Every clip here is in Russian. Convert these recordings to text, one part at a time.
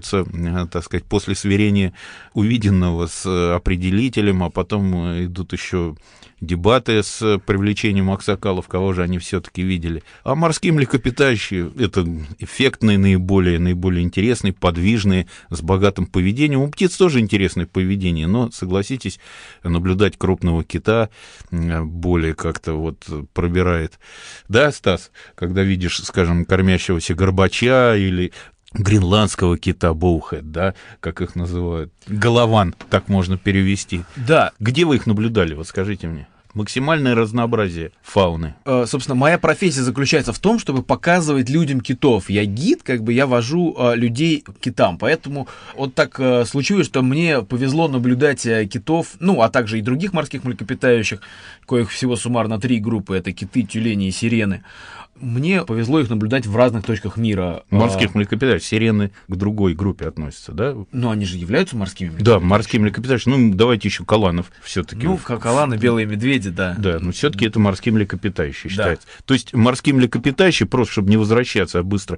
так сказать, после сверения увиденного с определителем, а потом идут еще дебаты с привлечением аксакалов, кого же они все-таки видели. А морские млекопитающие — это эффектные, наиболее интересные, подвижные, с богатым поведением. У птиц тоже интересное поведение, но, согласитесь, наблюдать крупного кита более как-то вот пробирает. Да, Стас, когда видишь, скажем, кормящегося горбача или гренландского кита боухэт, да, как их называют, голован, так можно перевести. Да. Где вы их наблюдали, вот скажите мне? Максимальное разнообразие фауны. Собственно, моя профессия заключается в том, чтобы показывать людям китов. Я гид, я вожу людей к китам. Поэтому вот так случилось, что мне повезло наблюдать китов, а также и других морских млекопитающих, коих всего суммарно 3 группы, это киты, тюлени и сирены. Мне повезло их наблюдать в разных точках мира. Морских млекопитающих, сирены к другой группе относятся, да? Но они же являются морскими млекопитающими. Да, морские млекопитающие. Давайте еще каланов все-таки. Каланы, белые медведи, да. Да, но все-таки это морские млекопитающие считается. Да. То есть морские млекопитающие, просто чтобы не возвращаться, а быстро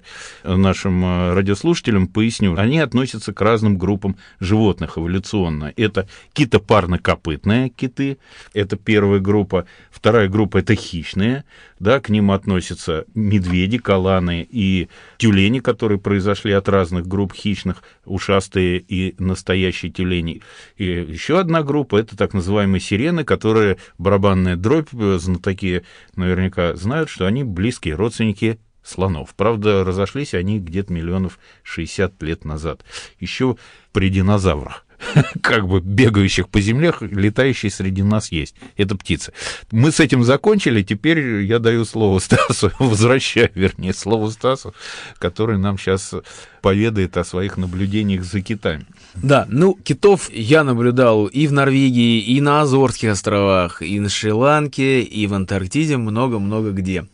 нашим радиослушателям поясню, они относятся к разным группам животных эволюционно. Это китопарнокопытные киты, это первая группа. Вторая группа — это хищные, да, к ним относятся медведи, каланы и тюлени, которые произошли от разных групп хищных, ушастые и настоящие тюлени. И еще одна группа — это так называемые сирены, которые, барабанная дробь, знатоки наверняка знают, что они близкие родственники слонов. Правда, разошлись они где-то 60 000 лет назад. Еще при динозаврах, бегающих по земле, летающие среди нас есть. Это птицы. Мы с этим закончили, теперь я даю слово Стасу, возвращаю, слово Стасу, который нам сейчас поведает о своих наблюдениях за китами. Да, китов я наблюдал и в Норвегии, и на Азорских островах, и на Шри-Ланке, и в Антарктиде, много-много где.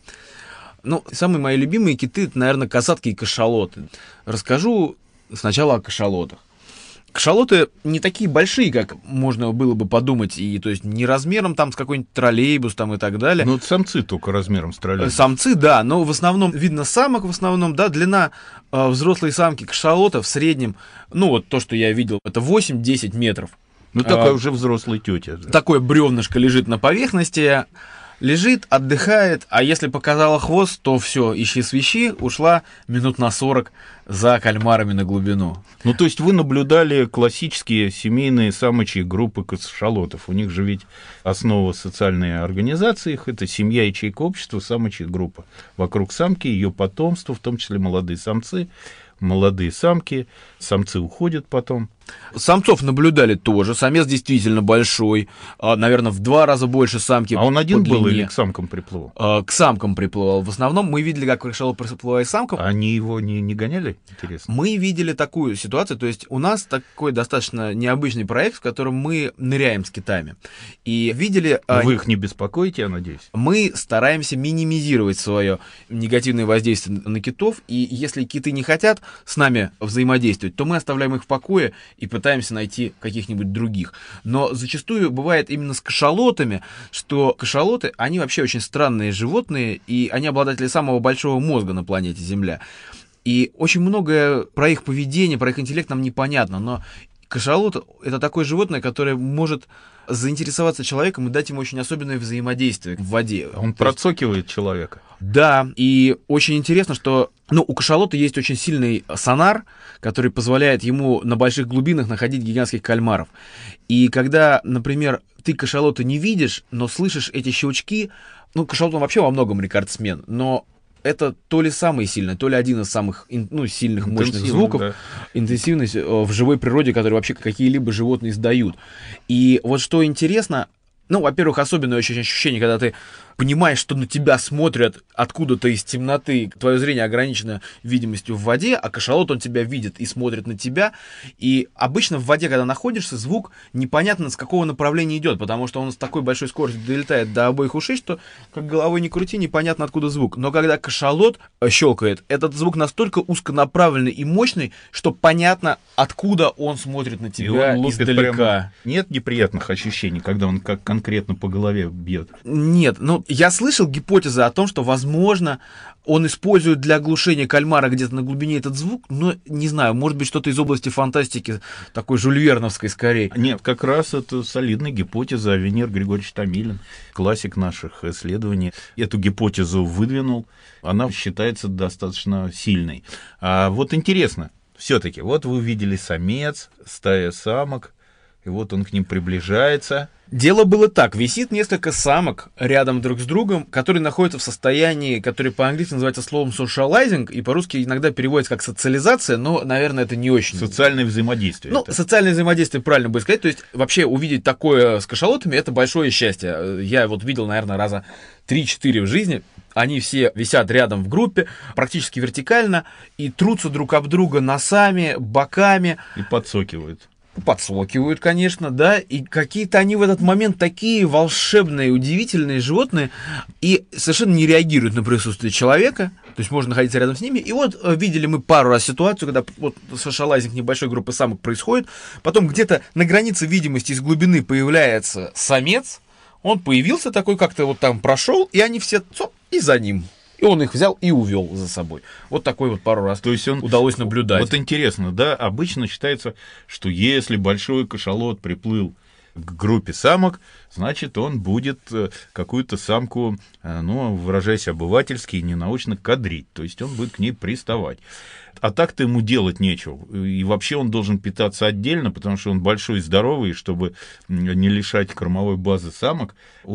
Самые мои любимые киты — это, наверное, касатки и кашалоты. Расскажу сначала о кашалотах. Кашалоты не такие большие, как можно было бы подумать, то есть не размером с какой-нибудь троллейбус и так далее. Это самцы только размером с троллейбус. Самцы, да, но в основном видно самок, длина взрослой самки кашалота в среднем, то, что я видел, это 8-10 метров. Такая уже взрослая тетя. Да. Такое бревнышко лежит на поверхности, лежит, отдыхает, а если показала хвост, то все, ищи свищи, ушла минут на 40 за кальмарами на глубину. То есть вы наблюдали классические семейные самочьи группы кашалотов. У них же ведь основа социальной организации их — это семья, ячейка общества, самочья группа. Вокруг самки, ее потомство, в том числе молодые самцы, молодые самки, самцы уходят потом. Самцов наблюдали тоже. Самец действительно большой, наверное, в 2 раза больше самки. А он один был или к самкам приплывал? К самкам приплывал. В основном мы видели, как кашалот приплывает к самкам. Они его не гоняли? Интересно. Мы видели такую ситуацию, то есть у нас такой достаточно необычный проект, в котором мы ныряем с китами. И видели... Вы их не беспокоите, я надеюсь? Мы стараемся минимизировать свое негативное воздействие на китов, и если киты не хотят с нами взаимодействовать, то мы оставляем их в покое и пытаемся найти каких-нибудь других. Но зачастую бывает именно с кашалотами, что кашалоты, они вообще очень странные животные, и они обладатели самого большого мозга на планете Земля. И очень многое про их поведение, про их интеллект нам непонятно, но кашалот — это такое животное, которое может заинтересоваться человеком и дать ему очень особенное взаимодействие в воде. Он процокивает человека. Да, и очень интересно, что у кашалота есть очень сильный сонар, который позволяет ему на больших глубинах находить гигантских кальмаров. И когда, например, ты кашалота не видишь, но слышишь эти щелчки, кашалот он вообще во многом рекордсмен, но это то ли самый сильный, то ли один из самых сильных, мощных звуков, да. Интенсивность в живой природе, которые вообще какие-либо животные издают. И вот что интересно, во-первых, особенное очень ощущение, когда ты понимаешь, что на тебя смотрят откуда-то из темноты, твое зрение ограничено видимостью в воде, а кашалот, он тебя видит и смотрит на тебя. И обычно в воде, когда находишься, звук непонятно с какого направления идет, потому что он с такой большой скоростью долетает до обоих ушей, что как головой не крути, непонятно откуда звук. Но когда кашалот щелкает, этот звук настолько узконаправленный и мощный, что понятно, откуда он смотрит на тебя издалека. Нет неприятных ощущений, когда он как конкретно конкретно по голове бьет? Нет, ну, я слышал гипотезы о том, что, возможно, он использует для оглушения кальмара где-то на глубине этот звук, но, не знаю, может быть, что-то из области фантастики, такой жюльверновской скорее. Нет, как раз это солидная гипотеза. Авенир Григорьевич Томилин, классик наших исследований, эту гипотезу выдвинул. Она считается достаточно сильной. А вот интересно, все-таки, вот вы увидели самец, стая самок, и вот он к ним приближается. Дело было так. Висит несколько самок рядом друг с другом, которые находятся в состоянии, которое по-английски называется словом socializing, и по-русски иногда переводится как социализация, но, наверное, это не очень. Социальное взаимодействие. Ну, социальное взаимодействие, правильно будет сказать. То есть, вообще, увидеть такое с кашалотами — это большое счастье. Я вот видел, наверное, раза 3-4 в жизни. Они все висят рядом в группе, практически вертикально, и трутся друг об друга носами, боками. И подсокивают. Подсокивают, конечно, да, и какие-то они в этот момент такие волшебные, удивительные животные, и совершенно не реагируют на присутствие человека, то есть можно находиться рядом с ними. И вот видели мы пару раз ситуацию, когда вот socializing небольшой группы самок происходит, потом где-то на границе видимости из глубины появляется самец, он появился такой, как-то вот там прошел, и они все и за ним. И он их взял и увел за собой. Вот такой вот пару раз То есть он, удалось наблюдать. Вот интересно, да, обычно считается, что если большой кашалот приплыл к группе самок, значит, он будет какую-то самку, ну, выражаясь обывательски и ненаучно, кадрить. То есть он будет к ней приставать. А так-то ему делать нечего. И вообще он должен питаться отдельно, потому что он большой и здоровый, и чтобы не лишать кормовой базы самок,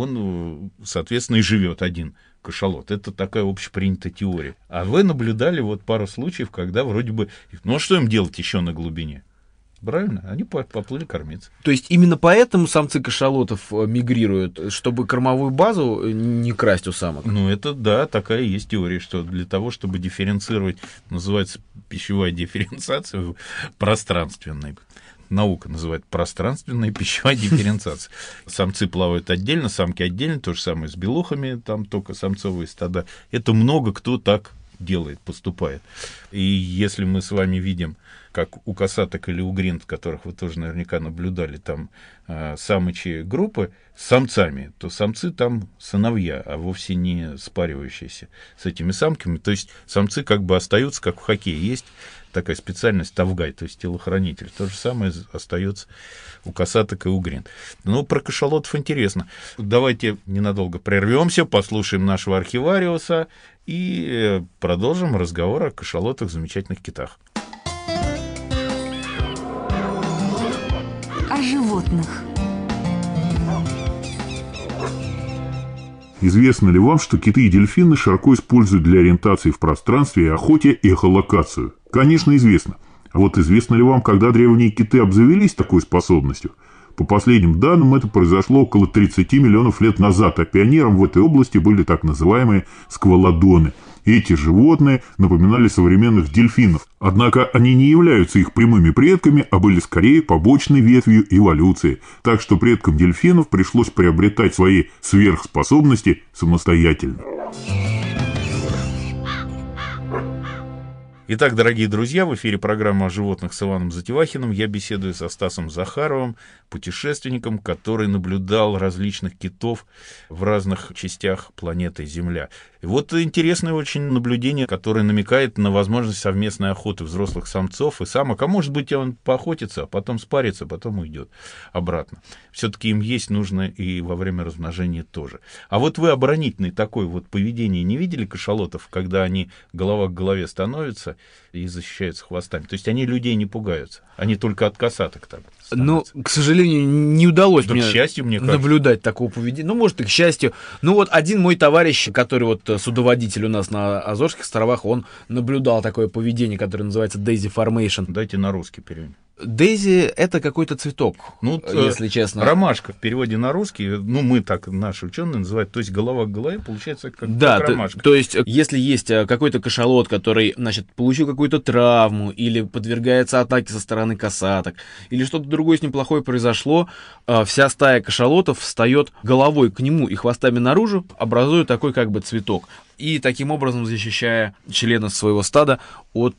он, соответственно, и живет один. Кашалот. Это такая общепринятая теория. А вы наблюдали вот пару случаев, когда вроде бы... Ну, а что им делать еще на глубине? Правильно? Они поплыли кормиться. То есть именно поэтому самцы кашалотов мигрируют, чтобы кормовую базу не красть у самок? Ну, это, да, такая есть теория, что для того, чтобы дифференцировать, называется пищевая дифференциация пространственной. Наука называет пространственная пищевая дифференциация. Самцы плавают отдельно, самки отдельно, то же самое с белухами, там только самцовые стада. Это много кто так делает, поступает. И если мы с вами видим, как у косаток или у гринд, которых вы тоже наверняка наблюдали, там самочьи группы с самцами, то самцы там сыновья, а вовсе не спаривающиеся с этими самками. То есть самцы как бы остаются, как в хоккее. Есть такая специальность тавгай, то есть телохранитель. То же самое остается у косаток и у гринд. Ну, про кашалотов интересно. Давайте ненадолго прервемся, послушаем нашего архивариуса и продолжим разговор о кашалотах, замечательных китах. О животных. Известно ли вам, что киты и дельфины широко используют для ориентации в пространстве и охоте эхолокацию? Конечно, известно. А вот известно ли вам, когда древние киты обзавелись такой способностью? По последним данным, это произошло около 30 миллионов лет назад, а пионером в этой области были так называемые сквалодоны. Эти животные напоминали современных дельфинов, однако они не являются их прямыми предками, а были скорее побочной ветвью эволюции, так что предкам дельфинов пришлось приобретать свои сверхспособности самостоятельно. Итак, дорогие друзья, в эфире программа о животных с Иваном Затевахиным. Я беседую со Стасом Захаровым, путешественником, который наблюдал различных китов в разных частях планеты Земля. И вот интересное очень наблюдение, которое намекает на возможность совместной охоты взрослых самцов и самок. А может быть, он поохотится, а потом спарится, а потом уйдет обратно. Все-таки им есть нужно и во время размножения тоже. А вот вы оборонительное такое вот поведение не видели кашалотов, когда они голова к голове становятся и защищаются хвостами? То есть они людей не пугаются, они только от косаток так становятся. Ну, к сожалению, не удалось Да, мне к счастью, мне кажется. наблюдать такого поведения. Ну, может, и к счастью. Ну, вот один мой товарищ, который вот судоводитель у нас на Азорских островах, он наблюдал такое поведение, которое называется Daisy Formation. Дайте на русский переведем. Дейзи — это какой-то цветок, Ну, если честно. ромашка в переводе на русский, ну, мы так, наши ученые называют, то есть голова к голове, получается, как Да, ромашка. то есть, если есть какой-то кашалот, который, значит, получил какую-то травму или подвергается атаке со стороны косаток, или что-то другое с ним плохое произошло, вся стая кашалотов встает головой к нему и хвостами наружу, образуя такой как бы цветок. И таким образом защищая члена своего стада от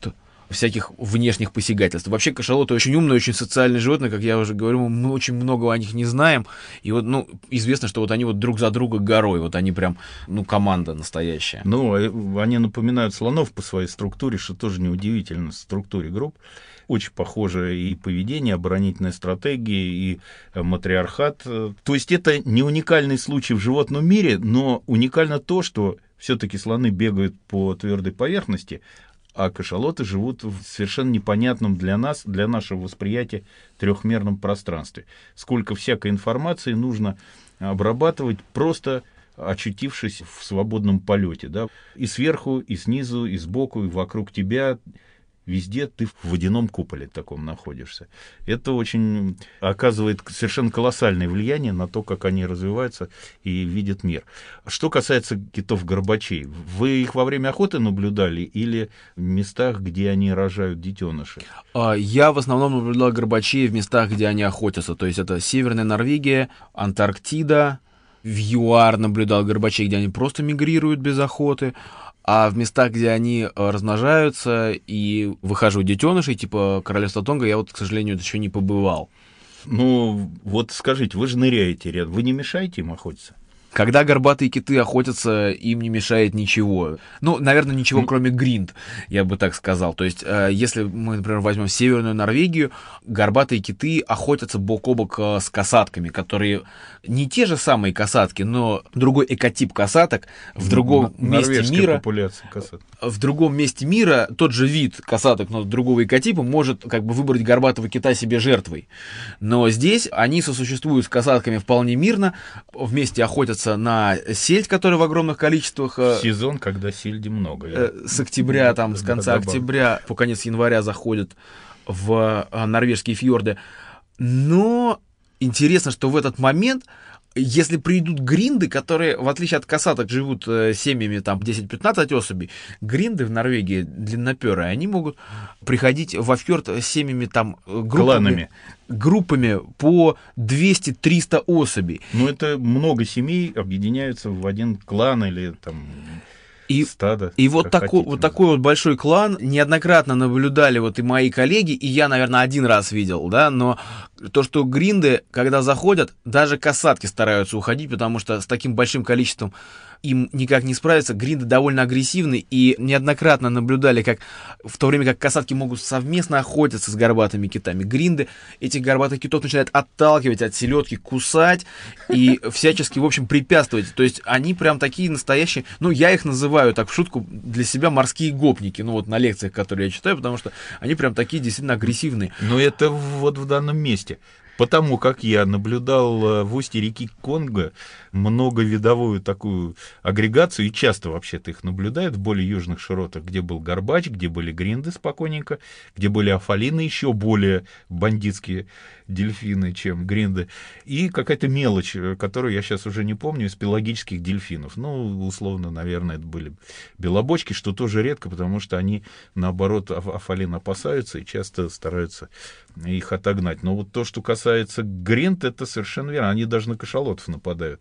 всяких внешних посягательств. Вообще кашалоты очень умные, очень социальные животные, как я уже говорю, мы очень много о них не знаем, и вот, ну, известно, что вот они вот друг за друга горой, вот они прям, ну, команда настоящая. Ну, они напоминают слонов по своей структуре, что тоже неудивительно, в структуре групп. Очень похоже и поведение, оборонительная стратегия, и матриархат. То есть это не уникальный случай в животном мире, но уникально то, что все-таки слоны бегают по твердой поверхности, а кашалоты живут в совершенно непонятном для нас, для нашего восприятия трехмерном пространстве. Сколько всякой информации нужно обрабатывать, просто очутившись в свободном полете. Да? И сверху, и снизу, и сбоку, и вокруг тебя. Везде ты в водяном куполе таком находишься. Это очень оказывает совершенно колоссальное влияние на то, как они развиваются и видят мир. Что касается китов-горбачей, вы их во время охоты наблюдали или в местах, где они рожают детенышей? Я в основном наблюдал горбачей в местах, где они охотятся. То есть это Северная Норвегия, Антарктида. В ЮАР наблюдал горбачей, где они просто мигрируют без охоты. А в местах, где они размножаются и выхаживают детенышей, типа Королевства Тонга, я вот, к сожалению, еще не побывал. Ну, вот скажите, вы же ныряете рядом, вы не мешаете им охотиться? Когда горбатые киты охотятся, им не мешает ничего. Ну, наверное, ничего, кроме гринд, я бы так сказал. То есть, если мы, например, возьмем Северную Норвегию, горбатые киты охотятся бок о бок с касатками, которые не те же самые касатки, но другой экотип касаток в другом месте мира. Популяция касаток. В другом месте мира тот же вид касаток, но другого экотипа может как бы выбрать горбатого кита себе жертвой. Но здесь они сосуществуют с касатками вполне мирно, вместе охотятся на сельдь, которая в огромных количествах. В сезон, когда сельди много. С октября, там, с конца октября по конец января заходят в норвежские фьорды. Но интересно, что в этот момент, если придут гринды, которые, в отличие от касаток, живут семьями там 10-15 особей, гринды в Норвегии длинноперые, они могут приходить во фьорд с семьями там группами по 200-300 особей. Ну, это много семей объединяются в один клан или там стадо. И вот такой вот большой клан неоднократно наблюдали вот и мои коллеги, и я, наверное, один раз видел, да, но то, что гринды, когда заходят, даже касатки стараются уходить, потому что с таким большим количеством им никак не справиться. Гринды довольно агрессивны, и неоднократно наблюдали, как в то время как касатки могут совместно охотиться с горбатыми китами, гринды этих горбатых китов начинают отталкивать от селедки, кусать и всячески, в общем, препятствовать. То есть они прям такие настоящие, ну, я их называю так в шутку для себя морские гопники, ну, вот на лекциях, которые я читаю, потому что они прям такие действительно агрессивные. Но это вот в данном месте. Потому как я наблюдал в устье реки Конго многовидовую такую агрегацию, и часто вообще-то их наблюдают в более южных широтах, где был горбач, где были гринды спокойненько, где были афалины, еще более бандитские дельфины, чем гринды, и какая-то мелочь, которую я сейчас уже не помню, из пелагических дельфинов. Ну, условно, наверное, это были белобочки, что тоже редко, потому что они, наоборот, афалин опасаются и часто стараются их отогнать. Но вот то, что касается гринд, это совершенно верно. Они даже на кашалотов нападают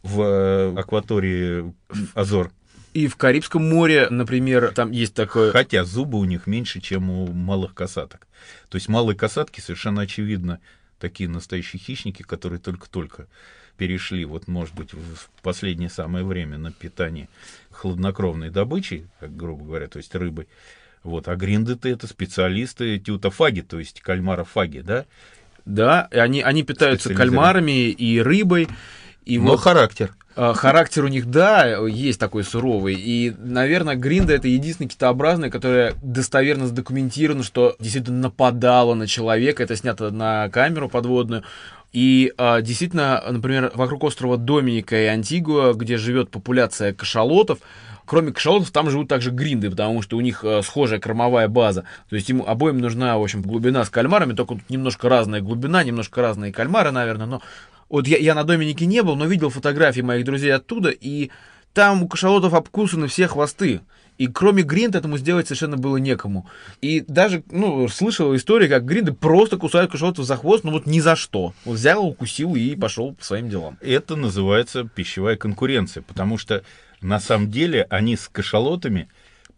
в акватории Азор. И в Карибском море, например, там есть такое... Хотя зубы у них меньше, чем у малых касаток. То есть малые касатки совершенно очевидно такие настоящие хищники, которые только-только перешли, вот, может быть, в последнее самое время на питание хладнокровной добычей, как грубо говоря, то есть рыбой. Вот, а гринды-то это специалисты тютофаги, то есть кальмарофаги, да? Да, и они питаются кальмарами и рыбой. И но вот характер. Характер у них, да, есть такой суровый. И, наверное, гринда — это единственный китообразный, которое достоверно задокументировано, что действительно нападало на человека. Это снято на камеру подводную. И действительно, например, вокруг острова Доминика и Антигуа, где живет популяция кашалотов, кроме кашалотов, там живут также гринды, потому что у них схожая кормовая база. То есть им обоим нужна, в общем, глубина с кальмарами, только тут немножко разная глубина, немножко разные кальмары, наверное. Но вот я на Доминике не был, но видел фотографии моих друзей оттуда, и там у кашалотов обкусаны все хвосты. И кроме гринд этому сделать совершенно было некому. И даже, слышал истории, как гринды просто кусают кашалотов за хвост, но вот ни за что. Вот взял, укусил и пошел по своим делам. Это называется пищевая конкуренция, потому что на самом деле они с кашалотами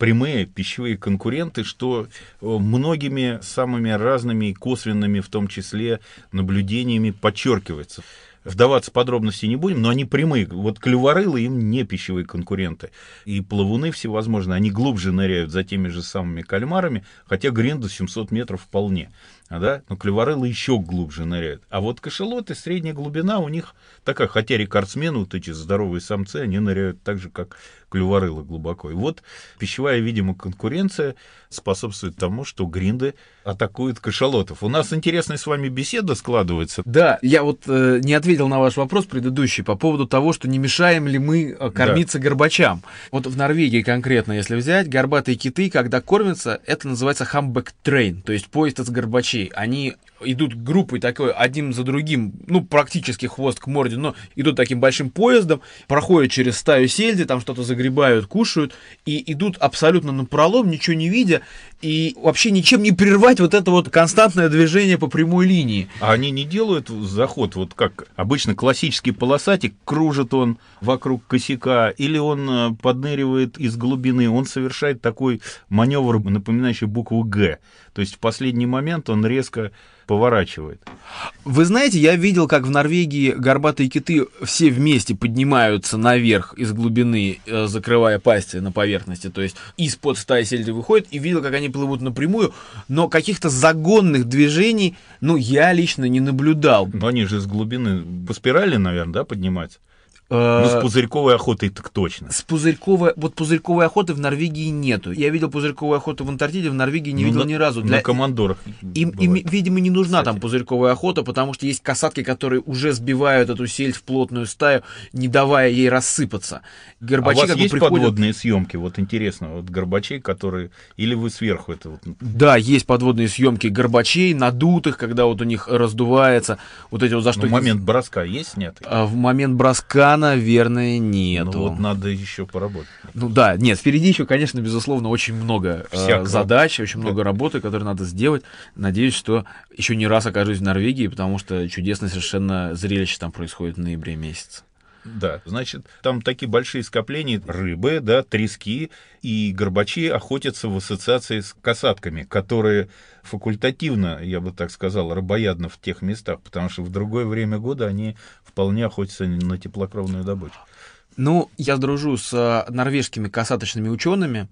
прямые пищевые конкуренты, что многими самыми разными косвенными, в том числе, наблюдениями подчеркивается. Вдаваться в подробности не будем, но они прямые. Вот клюворылы им не пищевые конкуренты. И плавуны всевозможные, они глубже ныряют за теми же самыми кальмарами, хотя гринду 700 метров вполне. Да? Но клюворылы еще глубже ныряют. А вот кашалоты, средняя глубина у них такая, хотя рекордсмены, вот эти здоровые самцы, они ныряют так же, как клюворылы глубоко. И вот пищевая, видимо, конкуренция способствует тому, что гринды атакуют кашалотов. У нас интересная с вами беседа складывается. Да, я вот не ответил на ваш вопрос предыдущий по поводу того, что не мешаем ли мы кормиться горбачам. Вот в Норвегии конкретно, если взять, горбатые киты, когда кормятся, это называется humpback train, то есть поезд из горбачей. Они идут группой такой, одним за другим, ну, практически хвост к морде, но идут таким большим поездом, проходят через стаю сельди, там что-то загребают, кушают, и идут абсолютно напролом, ничего не видя, и вообще ничем не прервать вот это вот константное движение по прямой линии. А они не делают заход, вот как обычно классический полосатик, кружит он вокруг косяка, или он подныривает из глубины, он совершает такой маневр, напоминающий букву «Г». То есть в последний момент он резко поворачивает. Вы знаете, я видел, как в Норвегии горбатые киты все вместе поднимаются наверх из глубины, закрывая пасти на поверхности, то есть из-под стаи сельди выходят, и видел, как они плывут напрямую, но каких-то загонных движений, ну, я лично не наблюдал. Но они же из глубины по спирали, наверное, да, поднимаются? Ну, с пузырьковой охотой так точно. Пузырьковой охоты в Норвегии нету. Я видел пузырьковую охоту в Антарктиде, в Норвегии не видел ни разу. На командорах. Им, видимо, не нужна там пузырьковая охота, потому что есть касатки, которые уже сбивают эту сельдь в плотную стаю, не давая ей рассыпаться. Горбачи, а у вас есть приходят... подводные съемки? Вот интересно, вот горбачей, которые... Или вы сверху это вот... Да, есть подводные съемки горбачей, надутых, когда вот у них раздувается вот эти вот заштоки. В момент броска есть снятый? В момент броска, наверное, нету. Ну вот надо еще поработать. Ну да, нет, впереди еще, конечно, безусловно, очень много задач, очень много работы, которые надо сделать. Надеюсь, что еще не раз окажусь в Норвегии, потому что чудесное совершенно зрелище там происходит в ноябре месяце. Да, значит, там такие большие скопления рыбы, да, трески, и горбачи охотятся в ассоциации с касатками, которые факультативно, я бы так сказал, рыбоядны в тех местах, потому что в другое время года они вполне охотятся на теплокровную добычу. Ну, я дружу с норвежскими касаточными учеными,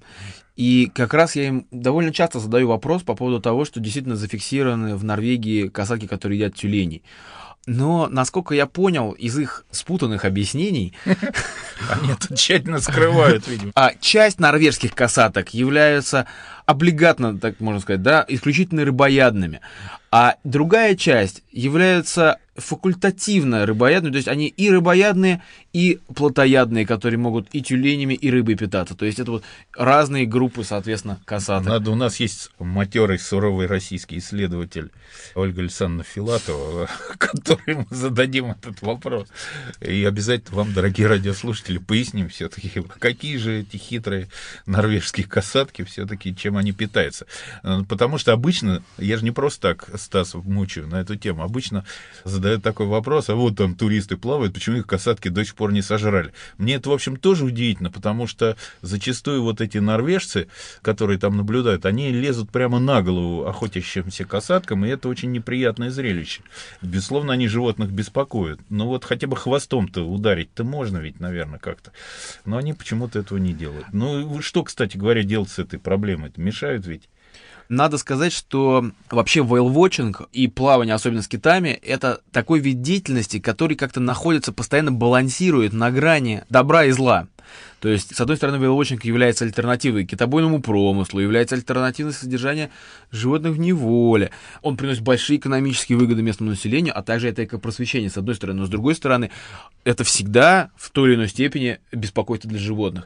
и как раз я им довольно часто задаю вопрос по поводу того, что действительно зафиксированы в Норвегии касатки, которые едят тюленей. Но, насколько я понял из их спутанных объяснений... Они это тщательно скрывают, видимо. А часть норвежских касаток являются облигатно, так можно сказать, да, исключительно рыбоядными. А другая часть является факультативно рыбоядными, то есть они и рыбоядные, и плотоядные, которые могут и тюленями, и рыбой питаться. То есть это вот разные группы, соответственно, касаток. У нас есть матерый, суровый российский исследователь Ольга Александровна Филатова, которой мы зададим этот вопрос. И обязательно вам, дорогие радиослушатели, поясним все-таки, какие же эти хитрые норвежские касатки, все-таки чем они питаются. Потому что обычно, я же не просто так Стас мучаю на эту тему, обычно задают такой вопрос, а вот там туристы плавают, почему их касатки до сих пор не сожрали? Мне это, в общем, тоже удивительно, потому что зачастую вот эти норвежцы, которые там наблюдают, они лезут прямо на голову охотящимся касаткам, и это очень неприятное зрелище. Безусловно, они животных беспокоят. Но вот хотя бы хвостом-то ударить-то можно ведь, наверное, как-то. Но они почему-то этого не делают. Ну, что, кстати говоря, делать с этой проблемой? Это мешают ведь? Надо сказать, что вообще whale-watching и плавание, особенно с китами, это такой вид деятельности, который как-то находится, постоянно балансирует на грани добра и зла. То есть, с одной стороны, whale-watching является альтернативой китобойному промыслу, является альтернативой содержания животных в неволе. Он приносит большие экономические выгоды местному населению, а также это экопросвещение, с одной стороны. Но с другой стороны, это всегда в той или иной степени беспокойство для животных.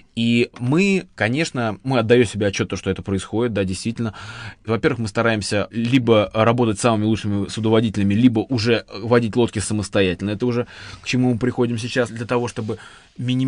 И мы, конечно, мы отдаем себе отчет, что это происходит, да, действительно. Во-первых, мы стараемся либо работать с самыми лучшими судоводителями, либо уже водить лодки самостоятельно. Это уже к чему мы приходим сейчас для того, чтобы минимизировать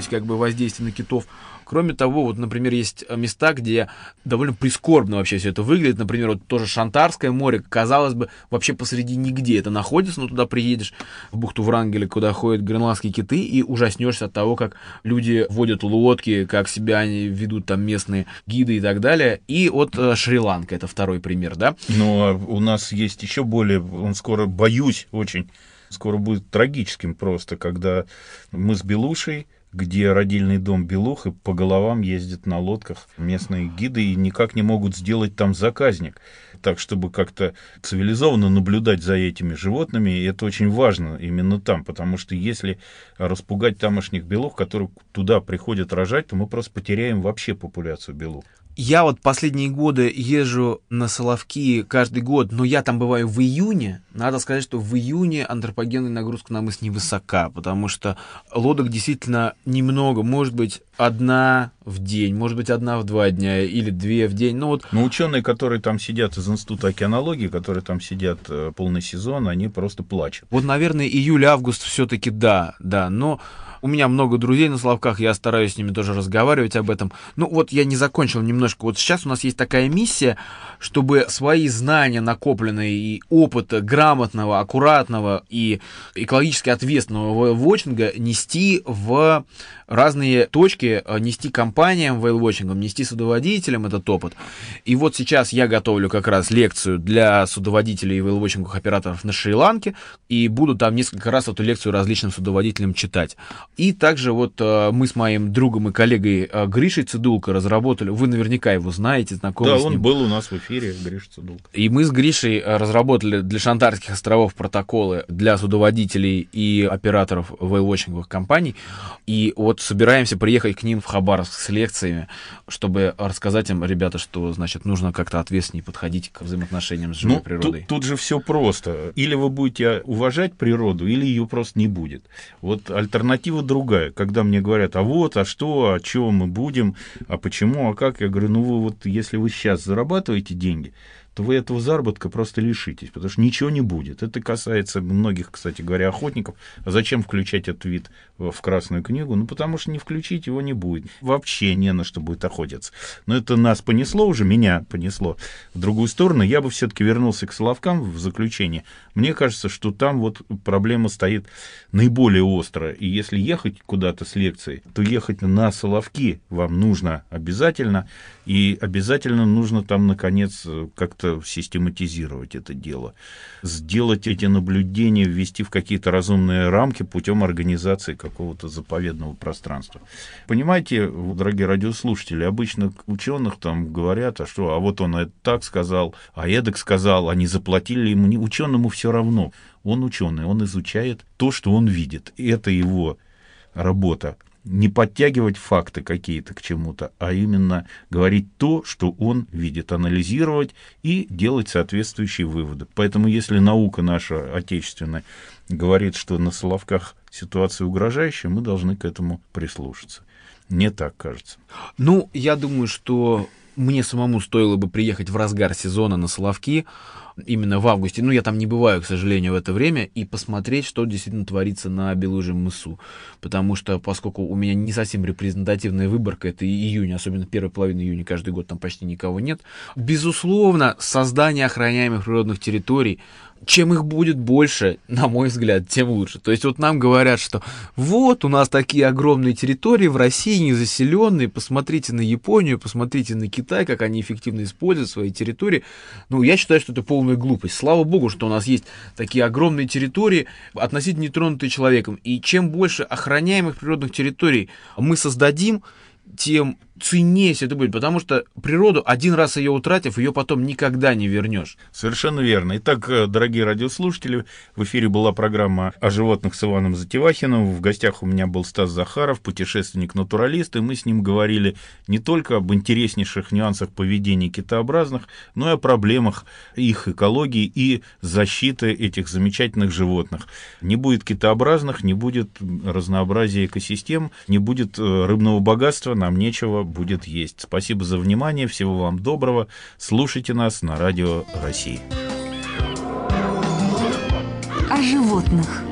минимизировать как бы воздействие на китов. Кроме того, вот, например, есть места, где довольно прискорбно вообще все это выглядит. Например, вот тоже Шантарское море, казалось бы, вообще посреди нигде это находится, но туда приедешь, в бухту Врангеля, куда ходят гренландские киты, и ужаснешься от того, как люди водят лодки, как себя они ведут там местные гиды и так далее. И вот Шри-Ланка, это второй пример, да? Но у нас есть еще более, он скоро, боюсь очень, скоро будет трагическим просто, когда мы с Белушей, где родильный дом Белух, и по головам ездят на лодках местные гиды и никак не могут сделать там заказник. Так, чтобы как-то цивилизованно наблюдать за этими животными, и это очень важно именно там, потому что если распугать тамошних белух, которые туда приходят рожать, то мы просто потеряем вообще популяцию белух. Я вот последние годы езжу на Соловки каждый год, но я там бываю в июне. Надо сказать, что в июне антропогенная нагрузка на мыс невысока, потому что лодок действительно немного. Может быть, одна в день, может быть, одна в 2 дня или 2 в день. Но ученые, которые там сидят из Института океанологии, которые там сидят полный сезон, они просто плачут. Вот, наверное, июль-август все-таки да. Но у меня много друзей на Соловках, я стараюсь с ними тоже разговаривать об этом. Ну вот я не закончил немножко. Вот сейчас у нас есть такая миссия, чтобы свои знания накопленные и опыт грамотного, аккуратного и экологически ответственного вэйл-вотчинга нести в разные точки, нести компаниям вэйл-вотчингом, нести судоводителям этот опыт. И вот сейчас я готовлю как раз лекцию для судоводителей и вэйл-вотчинговых операторов на Шри-Ланке, и буду там несколько раз эту лекцию различным судоводителям читать. И также вот мы с моим другом и коллегой Гришей Цидулко разработали, вы наверняка его знаете, знакомы с ним. Да, он был у нас в эфире, Гриша Цидулко. И мы с Гришей разработали для Шантарских островов протоколы для судоводителей и операторов вэйл-вотчинговых компаний. И вот собираемся приехать к ним в Хабаровск с лекциями, чтобы рассказать им, ребята, что, значит, нужно как-то ответственнее подходить к взаимоотношениям с живой природой. Тут же все просто. Или вы будете уважать природу, или ее просто не будет. Вот альтернатива другая. Когда мне говорят, а что, о чем мы будем, а почему, а как, я говорю, вы вот, если вы сейчас зарабатываете деньги, то вы этого заработка просто лишитесь, потому что ничего не будет. Это касается многих, кстати говоря, охотников. А зачем включать этот вид в Красную книгу? Потому что не включить его не будет. Вообще не на что будет охотиться. Но это нас понесло уже, меня понесло в другую сторону. Я бы все-таки вернулся к Соловкам в заключение. Мне кажется, что там вот проблема стоит наиболее остро. И если ехать куда-то с лекцией, то ехать на Соловки вам нужно обязательно. И обязательно нужно там, наконец, как-то систематизировать это дело. Сделать эти наблюдения, ввести в какие-то разумные рамки путем организации какого-то заповедного пространства. Понимаете, дорогие радиослушатели, обычно ученых там говорят, а вот он это так сказал, а эдак сказал, они заплатили ему. Ученому все равно. Он ученый, он изучает то, что он видит. И это его работа. Не подтягивать факты какие-то к чему-то, а именно говорить то, что он видит, анализировать и делать соответствующие выводы. Поэтому если наука наша отечественная говорит, что на Соловках ситуация угрожающая, мы должны к этому прислушаться. Мне так кажется. Я думаю, что мне самому стоило бы приехать в разгар сезона на Соловки, именно в августе, я там не бываю, к сожалению, в это время, и посмотреть, что действительно творится на Белужьем мысу. Потому что, поскольку у меня не совсем репрезентативная выборка, это июнь, особенно первая половина июня, каждый год там почти никого нет, безусловно, создание охраняемых природных территорий, чем их будет больше, на мой взгляд, тем лучше. То есть вот нам говорят, что вот у нас такие огромные территории в России, незаселенные, посмотрите на Японию, посмотрите на Китай, как они эффективно используют свои территории. Я считаю, что это полная глупость. Слава богу, что у нас есть такие огромные территории, относительно нетронутые человеком. И чем больше охраняемых природных территорий мы создадим, тем ценнее все это будет, потому что природу, один раз ее утратив, ее потом никогда не вернешь. Совершенно верно. Итак, дорогие радиослушатели, в эфире была программа о животных с Иваном Затевахиным. В гостях у меня был Стас Захаров, путешественник-натуралист, и мы с ним говорили не только об интереснейших нюансах поведения китообразных, но и о проблемах их экологии и защиты этих замечательных животных. Не будет китообразных, не будет разнообразия экосистем, не будет рыбного богатства, нам нечего будет есть. Спасибо за внимание, всего вам доброго. Слушайте нас на Радио России. О животных.